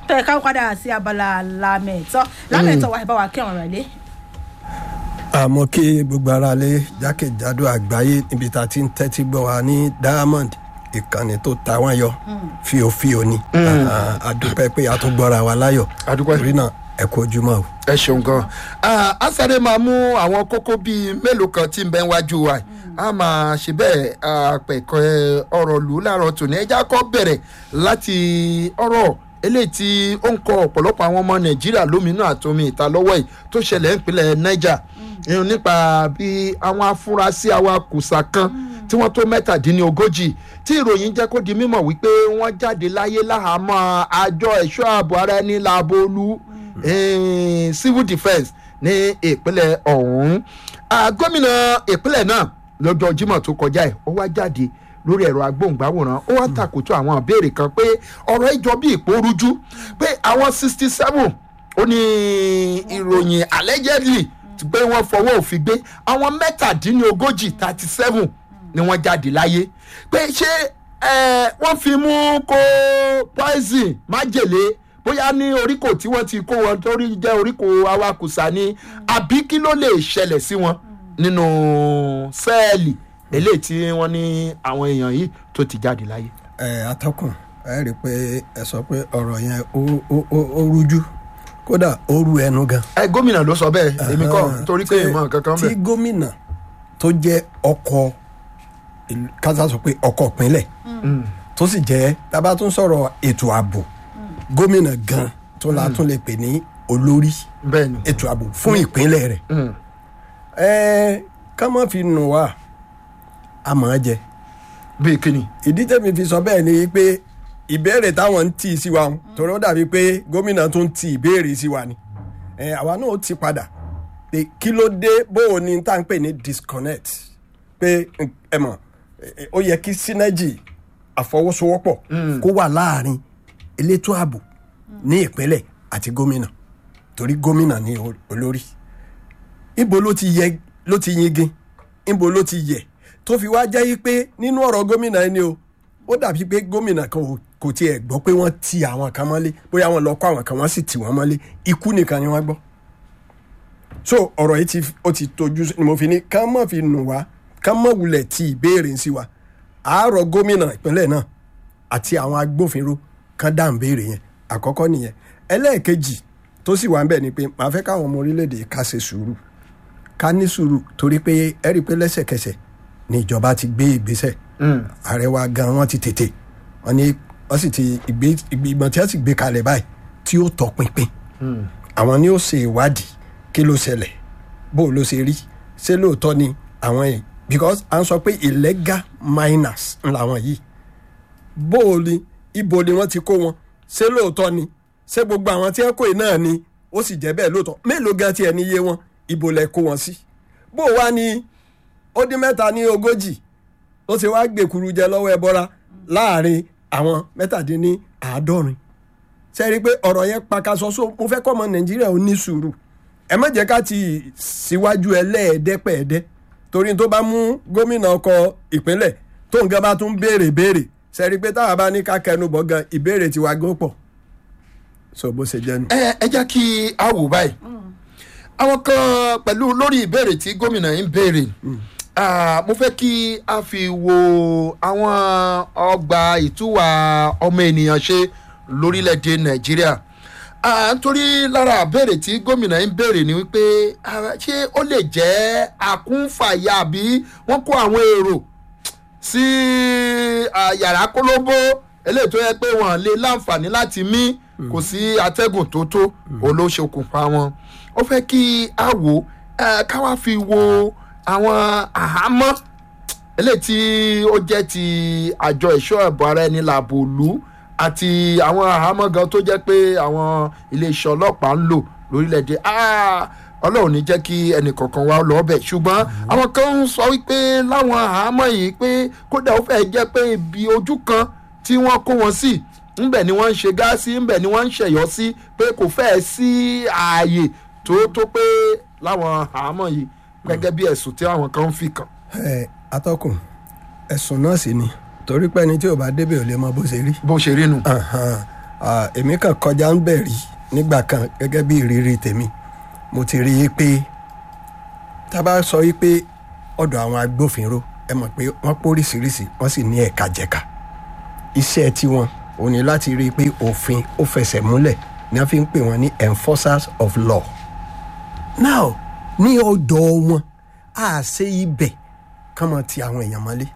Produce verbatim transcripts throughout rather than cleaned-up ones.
tó ẹ ká padà sí abala lámẹ̀tọ́ lámẹ̀tọ́ wa ẹ bá wa kí ọ̀rọ̀ lé. àmọ́ kí gbogbo ara lé jákèjádò àgbáyé níbi tá a ti ń tẹ́tí gbọ́ wa ní Diamond ìkànnì tó ta wọ́n yọ fíofío ni àdúpẹ́ pé a tún gbọ́ra wa láyọ̀ torí náà ẹ kú ojúmọ́ o. ẹ ṣeun gan a sáré máa mú àwọn kókó bíi mélòó kan tí ń bẹ wájú wa a máa ṣe bẹ́ẹ̀ àpẹ̀kọ́ ọ̀rọ̀ lù láàárọ̀ tòní ẹja kọ́ bẹ̀rẹ̀ láti ọ̀rọ̀ eléyìí tí ó ń kọ ọ̀pọ̀lọpọ̀ àwọn ọmọ Nàìjíríà lóminú àtomi ìta lọ́wọ́ yìí tó ṣẹlẹ̀ nípínlẹ̀ Niger nípa bí àwọn afurasí awakùsà kan tí wọ́n tó mẹ́tàdínlógójì tí ìròyìn jẹ́ kó di mímọ̀ wípé wọ́n jáde láyé láhàámọ́ àjọ ẹ̀ṣọ́ ààbò ara ẹni Lábolú civil defence ní ìpínlẹ̀ ọ̀hún. gómìnà ìpínlẹ̀ náà lọ́jọ́ Jímọ̀ tó kọjá ẹ̀ ó wá jáde lórí ẹ̀rọ agbóhùngbáwòrán ó wá tàkùtù àwọn ìbéèrè kan pé ọ̀rọ̀ ìjọ bí ìpòrújú pé àwọn sixty seven ó ní ìròyìn allegedly pé wọ́n fọwọ́ òfin gbé àwọn mẹ́tàdínlógójì thirty seven ni wọ́n jáde láyé pé ṣé wọ́n fi mú kó poison májèlé bóyá ní oríkò tí wọ́n ti kó wọn torí jẹ́ oríkò awakùsà ni àbí kí ló lè ṣẹlẹ̀ sí wọn nínú sẹ́ẹ̀lì eléyìí tí wọ́n ní àwọn èèyàn yìí tó ti jáde láyé. ẹ atọ́kùn ẹ rí i pé ẹ sọ pé ọ̀rọ̀ yẹn ó rújú kódà ó rú ẹnu gan. ẹ gómìnà ló sọ bẹ́ẹ̀ èmi kọ́ torí pé ìmọ̀ kankan bẹ́ẹ̀. tí gómìnà tó jẹ́ ọkọ̀ kásá sọ pé ọkọ̀ ìpínlẹ̀ tó sì jẹ́ tábà tún sọ̀rọ̀ ètò ààbò gómìnà gan tó la tún lè pè ní olórí ètò ààbò fún ìpínlẹ̀ rẹ̀ ẹ ká má fi nù wá àmọ́ jẹ. bí kíni. ìdí tẹ̀mí fi sọ bẹ́ẹ̀ ni pé ìbéèrè táwọn ń tì sí wa torí ó dàbí pé gómìnà tún ti ìbéèrè sí wa ni àwa náà ó ti padà pé kí ló dé bóun ni tá à ń pè ní disconnect pé ẹ mọ̀ ó yẹ kí synergy àfọwọ́sowọ́pọ̀ kó wà láàrin elétò ààbò ní ìpínlẹ̀ àti gómìnà torí gómìnà ní olórí ibo ló ti yẹ ló ti yingin ibo ló ti yẹ tó fi wá jẹ́ pé nínú ọ̀rọ̀ gómìnà ẹni o ó dàbí pé gómìnà kan kò tiẹ̀ gbọ́ pé wọ́n ti àwọn kan mọ́lé bóyá wọ́n lọ kó àwọn kan wọ́n sì tì wọ́n mọ́lé ikú nìkan ni wọ́n gbọ́ so ọ̀rọ̀ yìí ti ó ti tójú ni mo fi ní ká má fi nù wá ká má wulẹ̀ ti ìbéèrè sí wa àárọ̀ gómìnà ìpínlẹ̀ náà àti àwọn agbófinró kan dá ìbéèrè yẹn àkọ́kọ́ nìyẹn ẹlẹ́ẹ̀kejì tó sì wà ń bẹ̀ ni pé màá fẹ́ káwọn ọmọ orílẹ̀-èdè ká ṣe sùúrù ká ní sùúrù torí pé ẹ rí i pé lẹ́sẹ̀kẹsẹ̀ ni ìjọba ti gbé ìgbésẹ̀ ààrẹ wa gan wọ́n ti tètè wọ́n ní wọ́n sì ti ìgbìmọ̀ tí wọ́n sì gbé kalẹ̀ báyìí tí ó tọpinpin àwọn ni ó ṣe ìwádìí kí ló ṣẹlẹ̀ bó ló ṣe rí ṣé lóòótọ́ ni àwọn yìí because à ń sọ pé illegal miners làwọn yìí bó o ní ibo ni wọ́n ti kó wọn ṣé lóòótọ́ ni ṣé gbogbo àwọn tí wọ́n kó yìí náà ni ó sì jẹ́ bẹ́ẹ̀ lóòótọ́ mélòó gan tiẹ̀ níye wọn ibo lẹ kó wọn sí bó o wá ní ó dín mẹ́ta ní ogójì ó ṣe wá gbèkúrú jẹ lọ́wọ́ ẹbọra láàrin àwọn mẹ́tàdínní àádọ́rin ṣe rí i pé ọ̀rọ̀ yẹn pakaṣọ so mo fẹ́ kọ́ ọmọ Nàìjíríà ó ní sùúrù ẹ má jẹ́ ká ti síwájú ẹlẹ́ẹ̀dẹ́pẹ̀ẹ́dẹ́ torí tó bá mú gómìnà ọkọ̀ ìpínlẹ̀ tó nǹkan bá tún béèrè béèrè ṣe rí i pé táwa bá ní ká kẹnu bọ̀ gan ìbéèrè tiwa gó pọ̀ so bó ṣe jẹ́ nu. ẹ ẹ jẹ́ kí a wò báyìí àwọn kan pẹ̀lú lórí ìbéèrè tí gómìnà yìí ń béèrè mo fẹ́ kí a fi wo àwọn ọgbà ìtúwà ọmọ ènìyàn ṣe lórílẹ̀‐èdè Nàìjíríà nítorí lára àbẹ̀rẹ̀ tí gómìnà ń béèrè ni wípé ṣé ó lè jẹ́ àkúnfàyà àbí wọ́n kó àwọn èrò sí yàrá kólóbó eléyìí tó yẹ pé wọ́n lè láǹfààní láti mí kò sí atẹ́gùn tó tó olóṣokùnfà wọn ó fẹ́ kí a wò ká wá fi wo àwọn àhámọ́ eléyìí tí ó jẹ́ ti àjọ ẹ̀ṣọ́ ààbò ara ẹni Lábolú àti àwọn àhámọ́ gan tó jẹ́ pé àwọn iléeṣẹ́ ọlọ́pàá ń lò lórílẹ̀‐èdè Ọlọ́run ní jẹ́ kí ẹnì kọ̀ọ̀kan wá lọ bẹ̀ ṣùgbọ́n àwọn kan ń sọ wípé láwọn àhámọ́ yìí pé kódà ó fẹ́ jẹ́ pé ibi ojú kan tí wọ́n kó wọn sí ńbẹ̀ ni wọ́n ń ṣe gáàsì ńbẹ̀ ni wọ́n ń ṣẹ̀yọ́ sí pé kò fẹ́ sí ààyè tó tó pé láwọn àhámọ́ yìí gẹ́gẹ́ bí ẹ̀sùn tí àwọn kan ń fi kàn. ẹ atọ́kùn ẹ̀sùn náà sì ni torí pé ẹni tí ò bá débẹ̀ ò lè mọ bó ṣe rí. bó ṣe rí nu. èmi kàn kọjá ń bẹ̀ rí nígbà kan gẹ́gẹ́ bí ìrírí tèmi mo ti rí i pé tá a bá sọ yí pé ọ̀dọ̀ àwọn agbófinró ẹ mọ̀ pé wọ́n póríṣiríṣi wọ́n sì ní ẹ̀ka jẹ̀ka iṣẹ́ tiwọn ò ní láti rí i pé òfin ó fẹsẹ̀ múlẹ̀ ní wọ́n fi ń pè wọ́n ní enforcers of law. now ní ọ̀dọ̀ wọn a ṣe ibẹ̀ kán mọ̀ ti àwọn èèyàn mọ́lé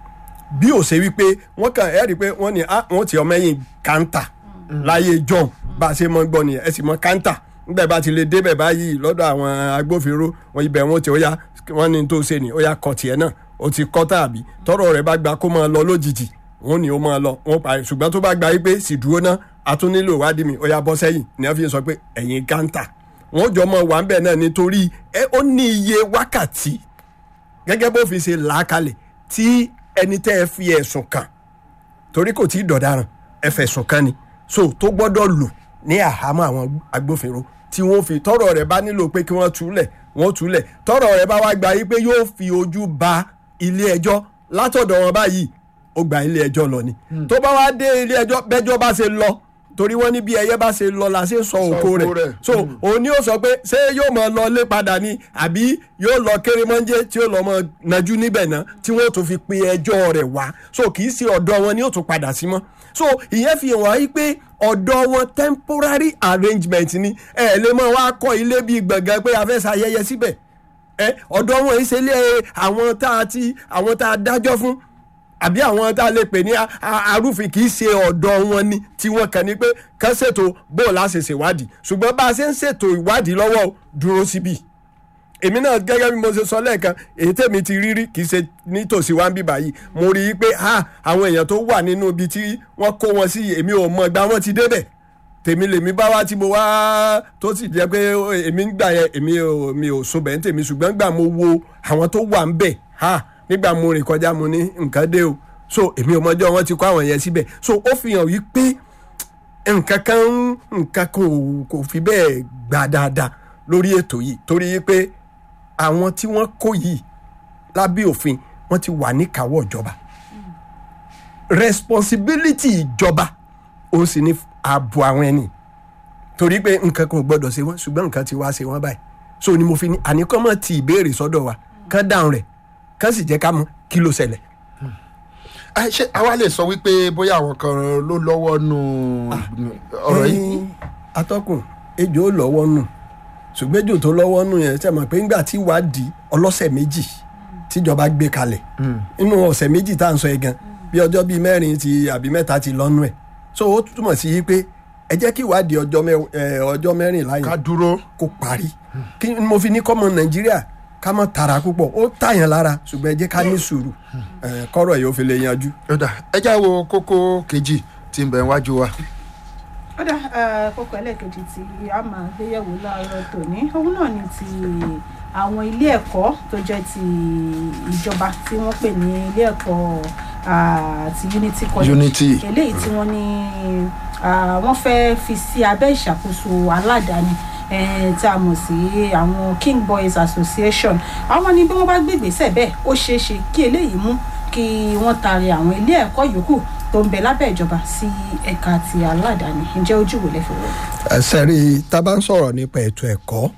bí ó ṣe wípé wọ́n kàn ẹ́ rí i pé wọ́n ní wọ́n ti ọmọ ẹ̀yìn kántà láyé john bá a ṣe mọ́ gbọ́ nìyẹn ẹ sì mọ́ kántà nígbà bá ti lè débẹ̀ báyìí lọ́dọ̀ àwọn agbófinró wọn ibẹ̀ wọn ti ó yá wọ́n ní tó ṣe ni ó yá kọ tiẹ̀ náà ó ti kọ́ tàbí tọ́rọ̀ rẹ̀ bá gba kó máa lọ lójijì wọ́n ní ó máa lọ wọ́n parí ṣùgbọ́n tó bá gba yí pé sì dúró ná a tún nílò ìwádìí mi ó yá bọ́ sẹ́yìn ni wọ́n fi sọ pé ẹ̀yin kántà wọ́n jọ mọ́ wà ń bẹ̀ náà nítorí ẹ ó ní iye wákàtí gẹ́gẹ́ bó fi ṣe làákalẹ̀ tí ẹni tẹ́ ẹ fi ẹ̀sùn kàn torí kò tí ì dọ̀daràn ẹ fẹ̀sùn kàn ni so tó gbọ́dọ̀ lò ní àhámọ́ àwọn agbófinró tí wọ́n fi tọ́rọ̀ rẹ̀ bá nílò pé kí wọ́n túlẹ̀ wọ́n túlẹ̀ tọ́rọ̀ rẹ̀ bá wá gba yí pé yóò fi ojú ba ilé ẹjọ́ látọ̀dọ̀ wọn báyìí ó gba ilé ẹjọ́ lọ ni tó bá wá dé ilé ẹjọ́ bẹ́jọ́ bá ṣe lọ torí wọ́n ní bí ẹyẹ bá ṣe lọ la ṣe ń sọ òkò rẹ̀ so òun ni ó sọ pé ṣé yóò máa lọ lé padà ni àbí yóò lọ kérémọ́njé tí yóò lọ mọ najú níbẹ̀ náà tí wọ́n tún fi pe ẹjọ́ rẹ̀ wá so kì í ṣe ọ̀dọ̀ wọn ni yóò tún padà sí mọ́ so ìyẹn fi hàn wáyé pé ọ̀dọ̀ wọn temporary arrangement ni ẹ lè mọ wá kọ́ ilé bíi gbọ̀ngàn pé a fẹ́ ṣayẹyẹ síbẹ̀ ẹ ọ̀dọ̀ wọn ìṣe ilé àwọn tá a ti àwọn tá a dájọ́ fún àbí àwọn tá a lè pè ní arúfin kì í ṣe ọ̀dọ̀ wọn ni tí wọ́n kàn ní pé kán ṣètò bóòlù àṣẹṣe ìwádìí ṣùgbọ́n bá a ṣe ń ṣètò ìwádìí lọ́wọ́ dúró síbí èmi náà gẹ́gẹ́ bí mo ṣe sọ lẹ́ẹ̀kan èyí tèmi ti rí rí kì í ṣe nítòsí wa ń bíbà yìí mo rí i pé àwọn èèyàn tó wà nínú ibi tí wọ́n kó wọn sí èmi ò mọ̀ gbà wọ́n ti débẹ̀ tèmi lèmi bá wá tí mo wá tó sì jẹ́ pé èmi ń gbà yẹn èmi ò mi ò so bẹ́ẹ̀ ń tèmi ṣùgbọ́n gbà mo wo àwọn tó wà ń bẹ̀ nígbà mo rìn kọjá mo ní nǹkan dé o so èmi ò mọjọ́ wọn ti kó àwọn yẹn síbẹ̀ so ó fi hàn wí pé nǹkan kan nǹkan kò fi bẹ́ẹ̀ gbà dáadáa lórí ètò yìí torí pé àwọn tí wọ́n kó yìí lábẹ́ òfin wọ́n ti wà níkàáwọ́ ìjọba responsibility ìjọba ó sì ní ààbò àwọn ẹni torí pé nǹkan kan ò gbọ́dọ̀ ṣe wọ́n ṣùgbọ́n nǹkan ti wá ṣe wọ́n báyìí so ni mo fi ní àníkọ́ mọ̀ ti ìbéèrè sọ́dọ̀ wa kán dáhùn rẹ̀ kán sì jẹ́ ká mọ̀ kí ló ṣẹlẹ̀. ṣé àwa lè sọ wípé bóyá àwọn kan ló lọ́wọ́ nù ọ̀rọ̀ yìí. atọ́kùn ejò ó lọ́wọ́ nù ṣùgbọ́n ejò tó lọ́wọ́ nù yẹn ṣe mọ̀ pé ńgbà tí ìwádìí ọlọ́sẹ̀ méjì tíjọba gbé kalẹ̀ inú ọ̀sẹ̀ méjì tá à ń sọ yẹn gan bí ọjọ́ bíi mẹ́rin ti àbí mẹ́ta ti lọ́nù ẹ̀ so ó túmọ̀ sí pé ẹ jẹ́ kí ìwádìí ọjọ́ mẹ́rìnlá yẹn ká dúró kó parí kí mo fi ní kọ́mọ nàìjíríà ká mọ̀ tara púpọ̀ ó tàyàn lára ṣùgbọ́n ẹ jẹ́ ká ní sùúrù kọ́rọ̀ yìí ó fi lè yanjú. ẹ já wo kókó kejì tí ń bẹ wájú wa. ó dá kókó ẹlẹ́ẹ̀kejì tí a máa gbéyẹ̀wò láàárọ̀ tòní òun náà ni ti àwọn ilé ẹ̀kọ́ tó jẹ́ ti ìjọba tí wọ́n pè ní ilé ẹ̀kọ́ ti Unity College eléyìí tí wọ́n ní wọ́n fẹ́ fi sí abẹ́ ìṣàkóso aládàáni tí a mọ̀ sí àwọn King Boys Association àwọn ní bí wọ́n bá gbé ìgbésẹ̀ bẹ́ẹ̀ ó ṣeé ṣe kí eléyìí mú kí wọ́n taari àwọn ilé ẹ̀kọ́ yòókù tó ń bẹ lábẹ́ ìjọba sí ẹ̀ka ti aládàáni ǹjẹ́ ojú wo lẹ fi wò. ẹsẹ̀ rí tá a bá ń sọ̀rọ̀ nípa ètò ẹ̀kọ́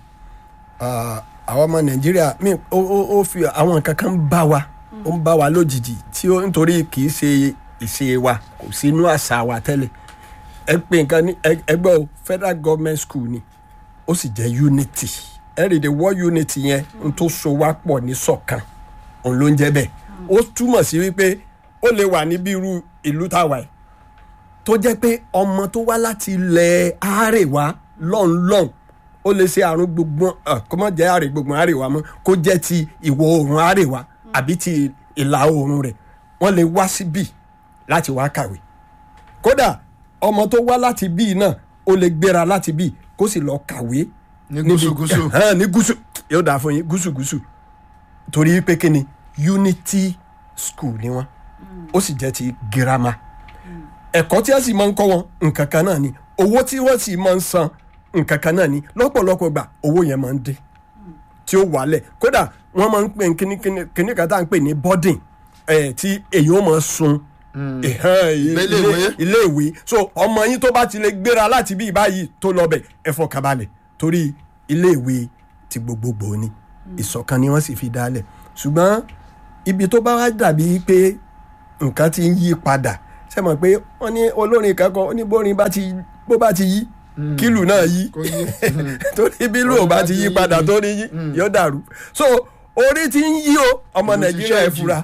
àwọn ọmọ Nàìjíríà mi ó fi àwọn nǹkan kan bá wa ó ń bá wa lójijì tí ó nítorí kì í ṣe ìṣe wa kò sí inú àṣà wa tẹ́lẹ̀ ẹ pé nǹkan ní ẹgbẹ́ o federal government school ni ó sì jẹ́ unity ẹ rí the word unity yẹn n tó so wá pọ̀ ní ṣọ̀kan òun ló ń jẹ́ bẹ́ẹ̀ ó túmọ̀ sí wípé ó lè wà níbi irú ìlú táwa ẹ̀ tó jẹ́ pé ọmọ tó wá láti ilẹ̀ àárẹ̀wá lọ́nlọ́n ó lè ṣe àrùn gbogbo kó má jẹ́ àrè gbogbo àárẹ̀wá mọ́ kó jẹ́ ti ìwọ̀ oòrùn àárẹ̀wá àbí ti ìlà oòrùn rẹ̀ wọ́n lè wá síbí láti wá kàwé kódà ọmọ tó wá láti bíi náà ó lè gbéra láti bíi kó sì lọ kàwé ní gúúsù-gúúsù ní gúúsù yóò dáa fún yín gúúsù-gúúsù torí pé kí ni unity school ni wọ́n ó sì jẹ́ ti girama ẹ̀kọ́ tí wọ́n sì máa ń kọ́ wọn nǹkan kan náà ni owó tí wọ́n sì máa ń san nǹkan kan náà ni lọ́pọ̀lọpọ̀ gbà owó yẹn máa ń dín tí ó wálẹ̀ kódà wọ́n máa ń pè kíní kan tá à ń pè ní boarding tí èyí ó máa sun iléèwé so ọmọ yín tó bá ti lè gbéra láti bí báyìí tó lọ bẹ̀ ẹ fọkàn balẹ̀ torí iléèwé ti gbogbogbò ni ìṣọ̀kan ni wọ́n sì fi dálẹ̀ ṣùgbọ́n ibi tó bá wá dàbí pé nǹkan ti ń yí padà ṣe mọ̀ pé wọ́n ní olórin kankan ó ní bórin bá ti bó bá ti yí kílù náà yí torí bílù ò bá ti yí padà tó ní yí yóò dàrú so orí ti ń yí o ọmọ nàìjíríà ẹ fura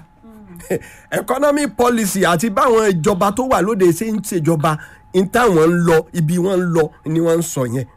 economic policy àti báwọn ìjọba tó wà lóde ṣe ń ṣèjọba ní táwọn ń lọ ibi wọn ń lọ ni wọ́n ń sọ yẹn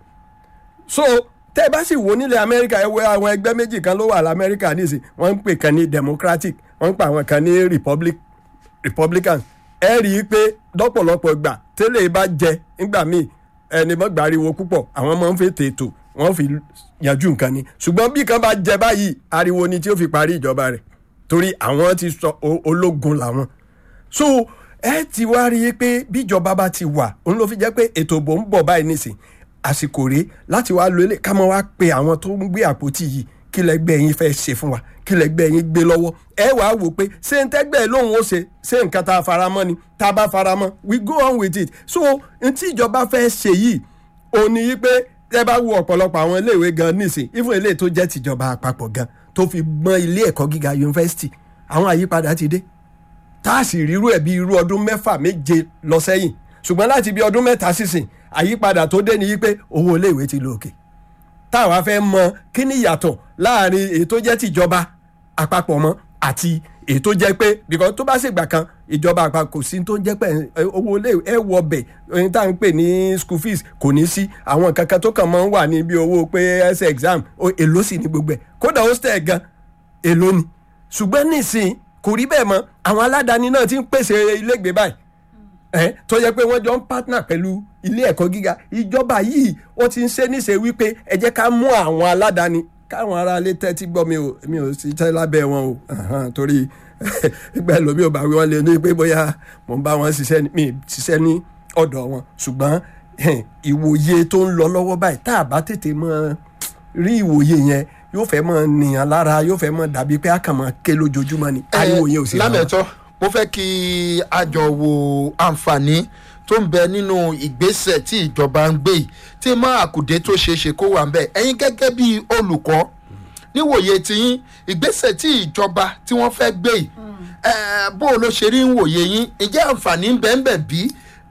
so tẹ́ ẹ bá sì wò nílẹ̀ amẹ́ríkà ẹ wo àwọn ẹgbẹ́ méjì kan ló wà lamẹ́ríkà nísìn wọ́n ń pè kan ní democratic wọ́n ń pa àwọn kan ní republic republican ẹ rí i pé lọ́pọ̀lọpọ̀ gbà tẹ́lẹ̀ bá jẹ nígbà míì ẹni mọ́ gbàriwo púpọ̀ àwọn máa ń fi tètò wọ́n fi yanjú nǹkan ni ṣùgbọ́n bí kan bá jẹ báyìí ariwo ni tí ó fi parí ìjọba rẹ̀ torí àwọn ti sọ ológun làwọn so ẹ ti wá rí i pé bíjọba bá ti wà òun ló fi jẹ́ pé ètò ìbò ń bọ̀ báyìí nísìn àsìkò rèé láti wá lo ilé ká máa wá pe àwọn tó ń gbé àpótí yìí kí lẹgbẹ́ yín fẹ́ ṣe fún wa kí lẹgbẹ́ yín gbé lọ́wọ́ ẹ wàá wò pé ṣé ń tẹ́gbẹ́ lóhùn ó ṣe ṣé nǹkan tá a faramọ́ ni tá a bá faramọ́ we go on with it so n tí ìjọba fẹ́ ṣe yìí ò ní yí pé ẹ bá wo ọ̀pọ̀lọpọ̀ àwọn iléèwé gan nísìn even ilé tó jẹ́ tìjọba àpapọ̀ gan tó fi mọ́ ilé ẹ̀kọ́ gíga yunifásitì àwọn àyípadà ti dé tá a sì rírú ẹ̀ bí irú ọdún mẹ́fà méje lọ sẹ́yìn ṣùgbọ́n láti bí ọdún mẹ́ta sísìn àyípadà tó dé ni yí pé owó iléèwé ti lọ òkè táwa fẹ́ mọ kí ni ìyàtọ̀ láàrin èyí tó jẹ́ tìjọba àpapọ̀ mọ́ àti èyí tó jẹ́ pé because tó bá ṣègbà kan ìjọba àpapọ̀ kò sí tó jẹ́ pé owó ilé ẹ wọ bẹ̀ ohun tá à ń pè ní school fees kò ní sí àwọn kankan tó kàn máa ń wà ní bí owó pé ẹsẹ̀ exam èló sì ní gbogbo ẹ̀ kódà hostel gan èló ni ṣùgbọ́n nísìnyí kò rí bẹ́ẹ̀ mọ́ àwọn aládàáni náà ti ń pèsè ilégbèé báyìí ẹ tó yẹ pé wọ́n jọ ń partner pẹ̀lú ilé ẹ̀kọ́ gíga ìjọba yìí ó ti ń ṣe níṣe wípé ẹ jẹ́ ká mú àwọn aládàáni káwọn aráalé tẹ́tí gbọ́ mi ò mi ò sì tẹ́ lábẹ́ wọn o torí ìgbà ẹlòmíì ò bá wí wọn lé ní pé bóyá mo ń bá wọn ṣiṣẹ́ mi ṣiṣẹ́ ní ọ̀dọ̀ wọn ṣùgbọ́n ìwòye tó ń lọ lọ́wọ́ báyìí tá a bá tètè mọ rí ìwòye yẹn yóò fẹ́ mọ nìyàn lára yóò fẹ́ mọ dàbí pé a kàn mọ ké lójoojúmọ́ ni ariwo yẹn ò sí. lámẹ̀tọ́ mo fẹ́ kí a jọ wo àǹfààní tó ń bẹ nínú ìgbésẹ̀ tí ìjọba ń gbé yìí tí mọ àkùdé tó ṣeé ṣe kó wà ń bẹ ẹ̀yin gẹ́gẹ́ bí olùkọ́ níwòye tiyín ìgbésẹ̀ tí ìjọba tí wọ́n fẹ́ gbé yìí bó o ló ṣe rí ń wòye yín ǹjẹ́ àǹfààní ń bẹ ń bẹ bí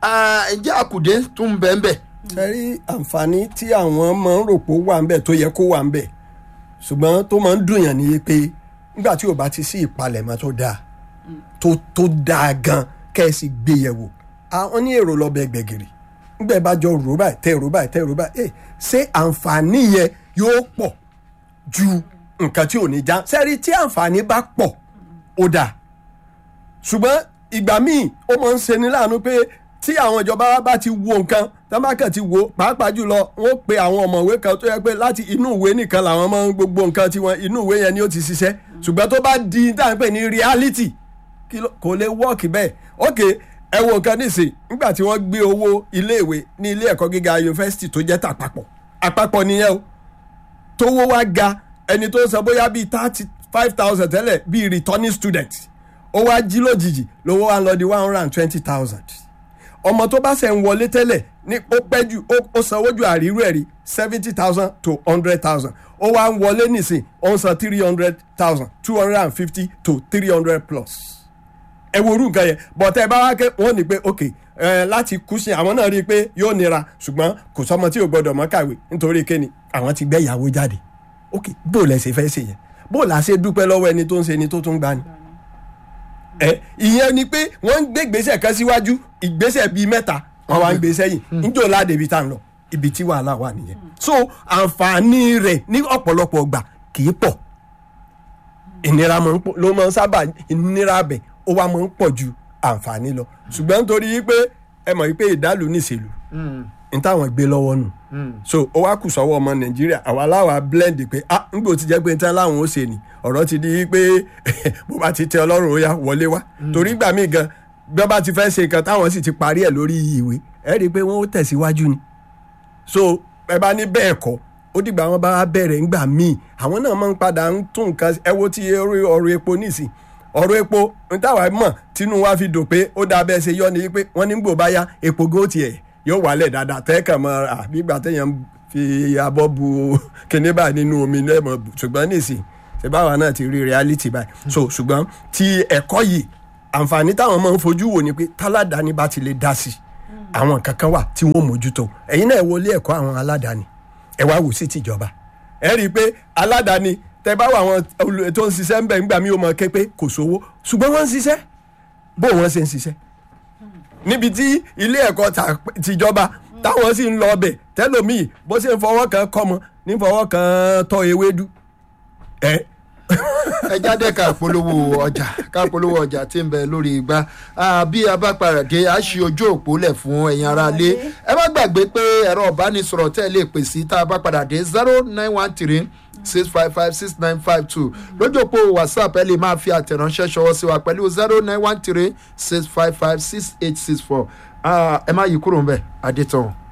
ǹjẹ́ àkùdé tó ń bẹ ń bẹ. ṣe rí àǹfààní tí àwọn máa ń rò pé ó wà ń bẹ tó yẹ kó wà ń bẹ ṣùgbọ́n tó máa ń dùnyàn ní pé nígbà tí ò bá ti sí ìpalẹ̀mọ́ tó dáa tó tó dáa gan kẹ́ẹ̀sì gbé yẹ̀wò àwọn ní èrò lọ́bẹ̀ gbẹ̀gìrì nígbà bá jọ rò báyìí tẹ́ rò báyìí tẹ́ rò báyìí ẹ̀ ṣé àǹfààní yẹn yóò pọ̀ ju nǹkan tí ò ní já sẹ́rí tí àǹfààní bá pọ̀ ó dáa ṣùgbọ́n ìgbà míì ó máa ń ṣeni láàánú pé tí àwọn ìjọba bá ti wo nǹkan tábàkàn ti wo pàápàá jùlọ wọ́n pe àwọn ọ̀mọ̀wé kan tó yẹ pé láti inú ìwé nìkan làwọn máa ń gbogbo nǹkan tiwọn inú ìwé yẹn ni ó ti ṣiṣẹ́ ṣùgbọ́n tó bá di tá à ń pè ní reality kò lè wọ́ọ̀kì bẹ́ẹ̀ ok ẹ wo nǹkan nísìn nígbà tí wọ́n gbé owó iléèwé ní ilé ẹ̀kọ́ gíga yunifásitì tó jẹ́ tàpapọ̀ àpapọ̀ nìyẹn o tówó wá ga ẹni tó ń san bóyá bíi thirty five thousand tẹ́lẹ̀ bíi returning student ó wá jí lójijì lówó wá ń lọ di one hundred and twenty thousand ọmọ tó bá ṣe ń wọlé tẹ́lẹ̀ ní ó pẹ́ jù ó sanwó ju àrírú ẹ̀rí seventy thousand to hundred thousand ó wá ń wọlé nísìn ó ń san three hundred thousand two hundred and fifty to three hundred plus ẹ wo orú nǹkan yẹn bọ̀tẹ́ ẹ bá wá ké wọ́n ní pé ok ẹ láti kúṣe àwọn náà rí i pé yóò nira ṣùgbọ́n kò sọmọ tí ò gbọdọ̀ mọ́ kàwé nítorí kéni àwọn ti gbẹ́ ìyàwó jáde ok bó lẹ ṣe fẹ́ ṣe yẹn bó la ṣe dúpẹ́ lọ́wọ́ ẹni tó ń ṣe ni tó tún gbani ẹ ìyẹn ni pé wọ́n ń gbé ìgbésẹ̀ kan síwájú ìgbésẹ̀ bíi mẹ́ta wọ́n wá ń gbé sẹ́yìn níjọ́ ládé ibi tá à ń lọ ibi tí wàhálà wà nìyẹn so àǹfààní rẹ̀ ní ọ̀pọ̀lọpọ̀ gbà kì í pọ̀ ìnira ló máa ń sábà ìnira bẹ̀ ó wá máa ń pọ̀ ju àǹfààní lọ ṣùgbọ́n nítorí pé ẹ mọ̀ pé ìdálù níṣèlú ní táwọn gbé lọ́wọ́ nù so ó wá kù sọ́wọ́ ọmọ nàìjíríà àwa láwa blend pé ah nígbò tí jẹ́ pé ní tán láwọn ó ṣe ni ọ̀rọ̀ ti di pé bó bá ti tẹ ọlọ́run ó yá wọlé wá torí gbà mí gan bí wọ́n bá ti fẹ́ ṣe nǹkan táwọn sì ti parí ẹ̀ lórí ìwé ẹ rí i pé wọ́n ó tẹ̀síwájú ni so ẹ bá ní bẹ́ẹ̀ kọ́ ó dìgbà wọn bá bẹ̀rẹ̀ ńgbà míì àwọn náà máa ń padà ń tún nǹkan ẹ wo ti ọ̀rọ̀ epo nísìn ọ̀rọ̀ epo n táwa mọ̀ tínú wa fi dùn pé ó dáa bẹ́ẹ̀ ṣe yọ ni pé wọ́n ní gbò bá yá epo gó tiẹ̀ yóò wálẹ̀ dáadáa tẹ́ẹ̀kàn mọ́ àbígbà téèyàn fi abọ́ bu kíní báyìí nínú omi náà mọ̀ ṣùgbọ́n nísìnyí ṣe báwa náà ti rí reality báyìí so ṣùgbọ́n ti ẹ̀kọ́ yìí àǹfààní táwọn máa ń fojú wò ni pé táládàáni bá ti lè dá sí àwọn kankan wà tí wọ́n mójútó ẹ̀yin náà wọlé ẹ̀kọ́ àwọn aládàáni ẹ wá wò sí tìjọba ẹ rí i pé aládàáni tẹ bá wà àwọn tó ń ṣiṣẹ́ ń bẹ̀ ńgbà mí ó mọ̀ ké pé kò sówó ṣùgbọ́n wọ́n ń ṣiṣẹ́ bó wọ́n ṣe ń ṣiṣẹ́ níbi tí ilé ẹ̀kọ́ tìjọba táwọn sì ń lọ ọbẹ̀ tẹ́lòmíì bó ṣe ń fọwọ́ kan kọ́mọ ní fọwọ́ kan tọ́ ewédú ẹ. ẹ jáde ká polówó ọjà ká polówó ọjà tí ń bẹ lórí igbá bí a bá paradé a ṣe ojú òpó lẹ̀ fún ẹ̀yin ará ilé ẹ má gbàgbé pé ẹ̀rọ ìbánisọ̀rọ̀ tẹ́ ẹ lè pè sí tá a bá padà dé zero nine one three six five five six nine five two lójú òpó whatsapp ẹ lè máa fi àtẹ̀ránṣẹ́ ṣọwọ́ sí wa pẹ̀lú zero nine one three six five five six eight six four ẹ má yí kúrò ń bẹ̀ adétọ̀hún.